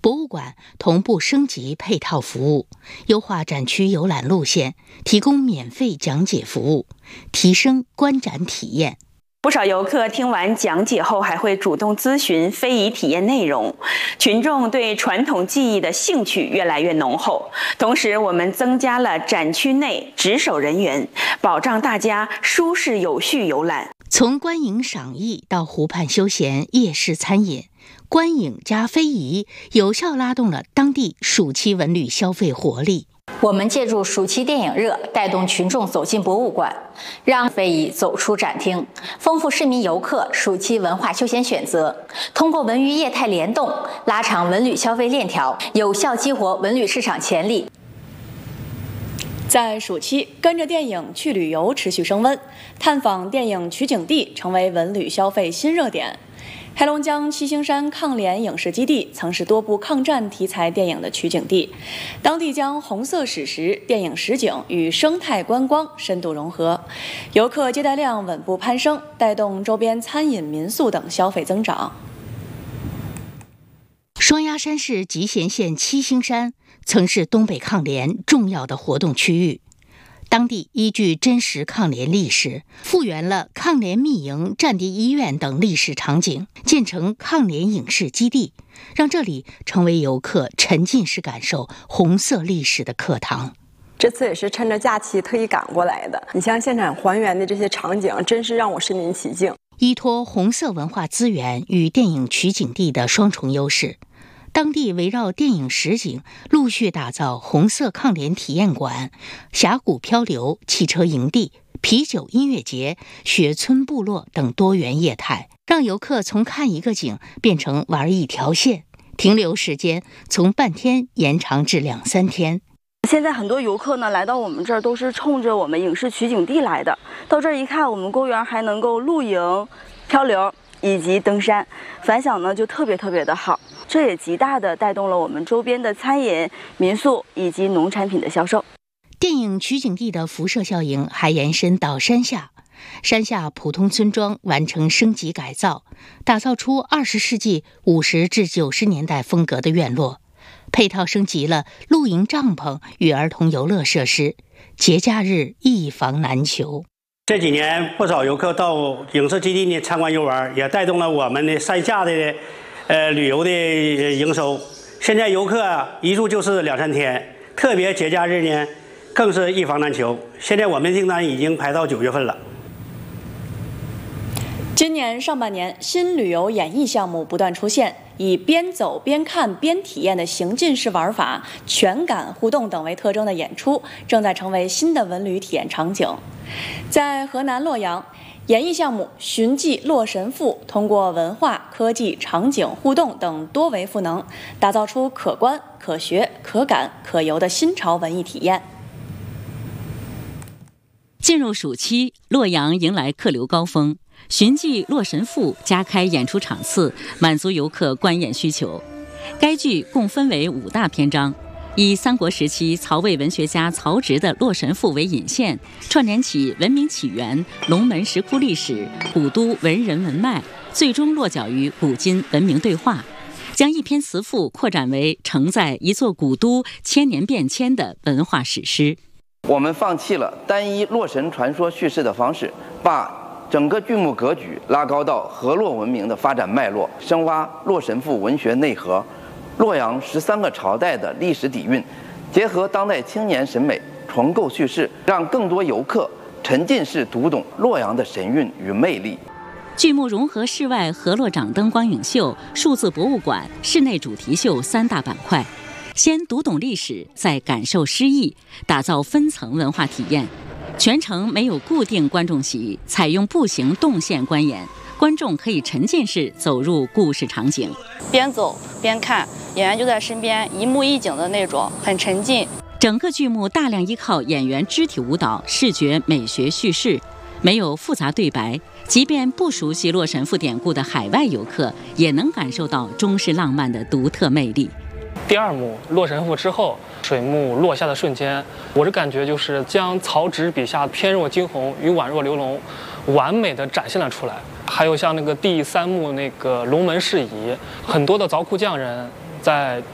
博物馆同步升级配套服务，优化展区游览路线，提供免费讲解服务，提升观展体验。 不少游客听完讲解后还会主动咨询非遗体验内容，群众对传统技艺的兴趣越来越浓厚。同时，我们增加了展区内值守人员，保障大家舒适有序游览。 从观影赏艺到湖畔休闲、夜市餐饮，观影加非遗有效拉动了当地暑期文旅消费活力。 我们借助暑期电影热，带动群众走进博物馆，让非遗走出展厅，丰富市民游客暑期文化休闲选择。通过文娱业态联动，拉长文旅消费链条，有效激活文旅市场潜力。 在暑期，跟着电影去旅游持续升温，探访电影取景地成为文旅消费新热点。黑龙江七星山抗联影视基地曾是多部抗战题材电影的取景地，当地将红色史实、电影实景与生态观光深度融合，游客接待量稳步攀升，带动周边餐饮、民宿等消费增长。 双鸭山市集贤县七星山曾是东北抗联重要的活动区域，当地依据真实抗联历史，复原了抗联密营、战地医院等历史场景，建成抗联影视基地，让这里成为游客沉浸式感受红色历史的课堂。 这次也是趁着假期特意赶过来的，你像现场还原的这些场景，真是让我身临其境。 依托红色文化资源与电影取景地的双重优势，当地围绕电影实景陆续打造红色抗联体验馆、峡谷漂流、汽车营地、啤酒音乐节、雪村部落等多元业态，让游客从看一个景变成玩一条线，停留时间从半天延长至2-3天。 现在很多游客呢来到我们这儿都是冲着我们影视取景地来的，到这儿一看，我们公园还能够露营、漂流以及登山，反响呢就特别的好。这也极大地带动了我们周边的餐饮、民宿以及农产品的销售。 电影取景地的辐射效应还延伸到山下，山下普通村庄完成升级改造，打造出20世纪50至90年代风格的院落，配套升级了露营帐篷与儿童游乐设施，节假日一房难求。 这几年不少游客到影视基地呢参观游玩，也带动了我们的山下的旅游的营收。现在游客一住就是2-3天，特别节假日呢更是一房难求。现在我们订单已经排到9月份了。 今年上半年，新旅游演艺项目不断出现，以边走边看边体验的行进式玩法、全感互动等为特征的演出，正在成为新的文旅体验场景。在河南洛阳，演艺项目“寻迹洛神赋”通过文化、科技、场景互动等多维赋能，打造出可观、可学、可感、可游的新潮文艺体验。 进入暑期，洛阳迎来客流高峰。寻迹洛神赋加开演出场次，满足游客观演需求。该剧共分为5大篇章，以三国时期曹魏文学家曹植的《洛神赋》为引线，串联起文明起源、龙门石窟历史、古都文人文脉，最终落脚于古今文明对话，将一篇词赋扩展为承载一座古都千年变迁的文化史诗。 我们放弃了单一洛神传说叙事的方式，把整个剧目格局拉高到河洛文明的发展脉络，深挖洛神赋文学内核，洛阳13个朝代的历史底蕴，结合当代青年审美，重构叙事，让更多游客沉浸式读懂洛阳的神韵与魅力。 剧目融合室外河洛掌灯光影秀、数字博物馆、室内主题秀3大板块，先读懂历史，再感受诗意，打造分层文化体验。全程没有固定观众席，采用步行动线观演，观众可以沉浸式走入故事场景， 边走边看，演员就在身边，一幕一景的那种，很沉浸。 整个剧目大量依靠演员肢体舞蹈、视觉美学叙事，没有复杂对白，即便不熟悉洛神赋典故的海外游客，也能感受到中式浪漫的独特魅力。 第2幕洛神赋之后，水幕落下的瞬间，我的感觉就是将曹植笔下翩若惊鸿与宛若流龙完美的展现了出来。还有像那个第3幕那个龙门事宜，很多的凿窟匠人在